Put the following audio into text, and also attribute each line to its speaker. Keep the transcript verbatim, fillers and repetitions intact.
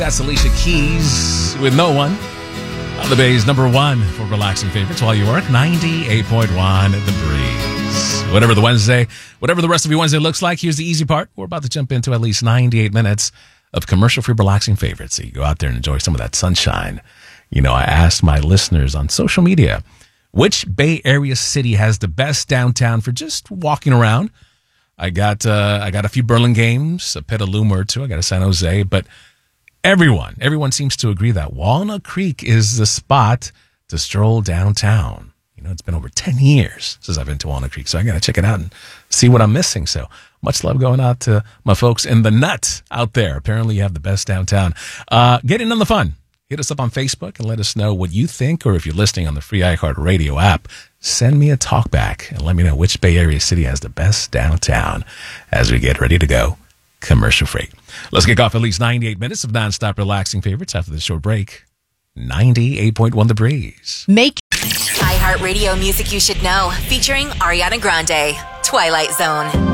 Speaker 1: That's Alicia Keys with No One. On the Bay's number one for relaxing favorites while you work. ninety-eight point one The Breeze. Whatever the Wednesday, whatever the rest of your Wednesday looks like, here's the easy part. We're about to jump into at least ninety-eight minutes of commercial-free relaxing favorites. So you go out there and enjoy some of that sunshine. You know, I asked my listeners on social media, which Bay Area city has the best downtown for just walking around? I got uh, I got a few Burlingames, a Petaluma or two. I got a San Jose, but everyone, everyone seems to agree that Walnut Creek is the spot to stroll downtown. You know, it's been over ten years since I've been to Walnut Creek, so I got to check it out and see what I'm missing. So much love going out to my folks in the Nut out there. Apparently you have the best downtown. Uh, get in on the fun. Hit us up on Facebook and let us know what you think, or if you're listening on the free iHeartRadio app, send me a talk back and let me know which Bay Area city has the best downtown as we get ready to go commercial free. Let's kick off at least ninety-eight minutes of nonstop relaxing favorites after this short break. ninety-eight point one The Breeze.
Speaker 2: Make iHeartRadio music you should know, featuring Ariana Grande, Twilight Zone.